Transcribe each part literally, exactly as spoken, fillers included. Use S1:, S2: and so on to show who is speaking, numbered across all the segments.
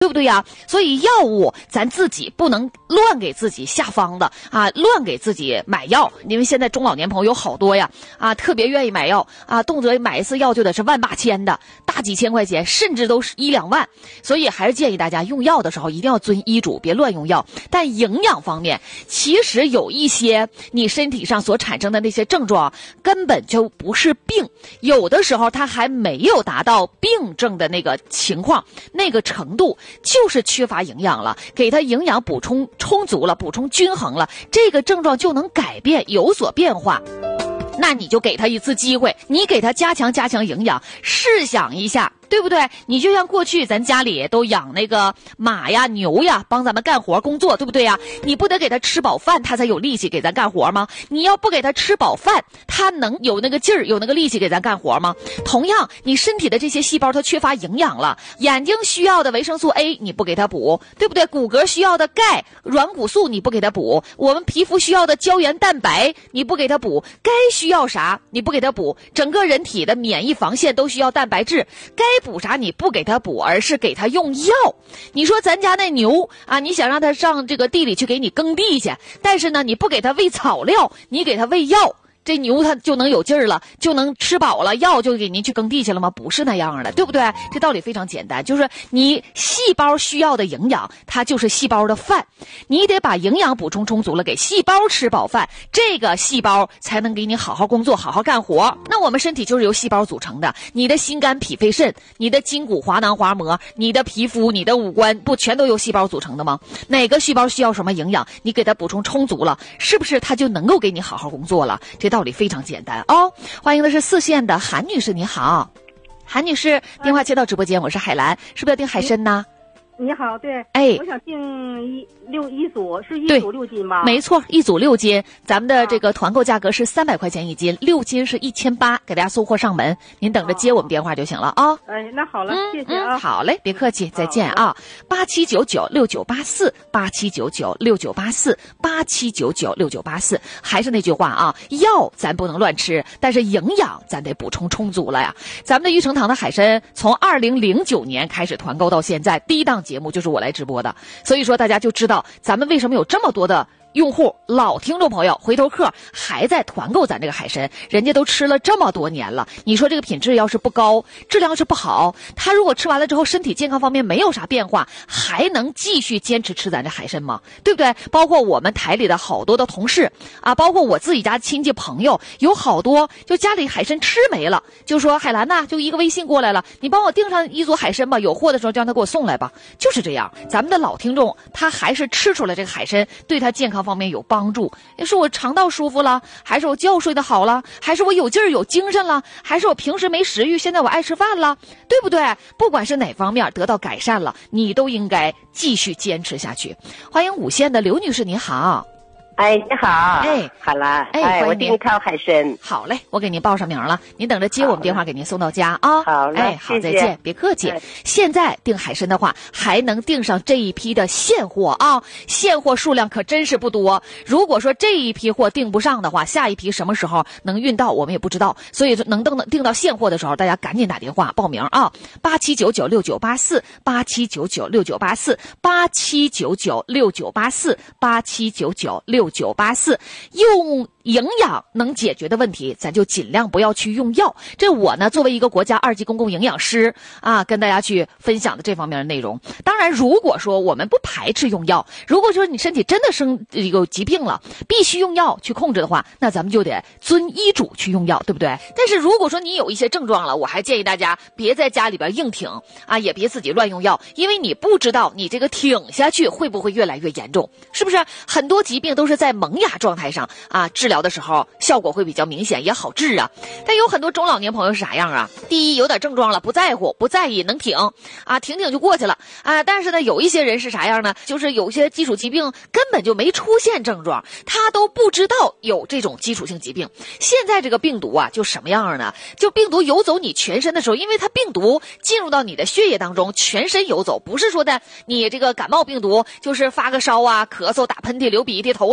S1: 对不对呀？所以药物咱自己不能乱给自己下方的啊，乱给自己买药，因为现在中老年朋友有好多呀啊，特别愿意买药啊，动辄买一次药就得是万八千的，大几千块钱，甚至都是一两万。所以还是建议大家用药的时候一定要遵医嘱，别乱用药。但营养方面，其实有一些你身体上所产生的那些症状根本就不是病，有的时候它还没有达到病症的那个情况，那个程度。就是缺乏营养了，给它营养补充充足了，补充均衡了，这个症状就能改变，有所变化。那你就给他一次机会，你给他加强加强营养，试想一下，对不对？你就像过去咱家里都养那个马呀牛呀，帮咱们干活工作，对不对呀？你不得给他吃饱饭，他才有力气给咱干活吗？你要不给他吃饱饭，他能有那个劲儿，有那个力气给咱干活吗？同样，你身体的这些细胞它缺乏营养了，眼睛需要的维生素 A 你不给他补，对不对？骨骼需要的钙、软骨素你不给他补，我们皮肤需要的胶原蛋白你不给他补，该需要啥你不给他补，整个人体的免疫防线都需要蛋白质，该补啥你不给他补，而是给他用药。你说咱家那牛啊，你想让他上这个地里去给你耕地去，但是呢你不给他喂草料，你给他喂药，这牛它就能有劲儿了，就能吃饱了，药就给您去耕地去了吗？不是那样的，对不对？这道理非常简单，就是你细胞需要的营养，它就是细胞的饭，你得把营养补充充足了，给细胞吃饱饭，这个细胞才能给你好好工作，好好干活。那我们身体就是由细胞组成的，你的心肝脾肺肾，你的筋骨滑囊滑膜，你的皮肤，你的五官，不全都由细胞组成的吗？哪个细胞需要什么营养，你给它补充充足了，是不是它就能够给你好好工作了？这道理非常简单哦。欢迎的是四线的韩女士，你好。韩女士，电话接到直播间，我是海兰，是不是要订海参呢？
S2: 你好，对，
S1: 哎，
S2: 我想订一六一组，是一组六斤吗？
S1: 没错，一组六斤，咱们的这个团购价格是三百块钱一斤，六斤是一千八，给大家送货上门，您等着接我们电话就行了啊。
S2: 哎，那好了，
S1: 嗯、
S2: 谢谢啊、
S1: 嗯。好嘞，别客气，再见啊。八七九九六九八四，八七九九六九八四，八七九九六九八四。还是那句话啊，药咱不能乱吃，但是营养咱得补充充足了呀。咱们的玉成堂的海参从二零零九年开始团购到现在，第一档节目就是我来直播的，所以说大家就知道咱们为什么有这么多的用户老听众朋友回头客还在团购咱这个海参，人家都吃了这么多年了，你说这个品质要是不高，质量要是不好，他如果吃完了之后身体健康方面没有啥变化，还能继续坚持吃咱这海参吗？对不对？包括我们台里的好多的同事啊，包括我自己家亲戚朋友，有好多就家里海参吃没了，就说海兰呐，就一个微信过来了，你帮我订上一组海参吧，有货的时候就让他给我送来吧。就是这样，咱们的老听众他还是吃出来这个海参对他健康方面有帮助，是我肠道舒服了，还是我觉睡得好了，还是我有劲儿有精神了，还是我平时没食欲现在我爱吃饭了，对不对？不管是哪方面得到改善了，你都应该继续坚持下去。欢迎五线的刘女士，你好。
S3: 哎，你好，
S1: 哎，
S3: 好了，
S1: 哎，
S3: 哎，我订一套海参。
S1: 好嘞，我给您报上名了，您等着接我们电话给您送到家啊。
S3: 好嘞，
S1: 哎，好，再见，别客气。
S3: 哎、
S1: 现在订海参的话，还能订上这一批的现货啊，现货数量可真是不多。如果说这一批货订不上的话，下一批什么时候能运到，我们也不知道。所以能订订到现货的时候，大家赶紧打电话报名啊，八七九九六九八四，八七九九六九八四，八七九九六九八四，八七九九六九八四。用营养能解决的问题，咱就尽量不要去用药。这我呢，作为一个国家二级公共营养师啊，跟大家去分享的这方面的内容。当然，如果说我们不排斥用药，如果说你身体真的生有疾病了，必须用药去控制的话，那咱们就得遵医嘱去用药，对不对？但是如果说你有一些症状了，我还建议大家别在家里边硬挺啊，也别自己乱用药，因为你不知道你这个挺下去会不会越来越严重，是不是？很多疾病都是在萌芽状态上啊，治疗的时候效果会比较明显，也好治啊。但有很多中老年朋友是啥样啊？第一，有点症状了不在乎不在意，能挺啊，挺挺就过去了啊。但是呢，有一些人是啥样呢？就是有些基础疾病根本就没出现症状，他都不知道有这种基础性疾病。现在这个病毒啊，就什么样呢？就病毒游走你全身的时候，因为它病毒进入到你的血液当中，全身游走，不是说的你这个感冒病毒就是发个烧啊、咳嗽、打喷嚏、流鼻涕、头疼。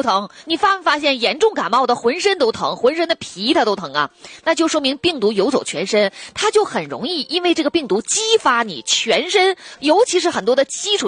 S1: 疼。你发没发现严重感冒的浑身都疼，浑身的皮它都疼啊？那就说明病毒游走全身，它就很容易因为这个病毒激发你全身，尤其是很多的基础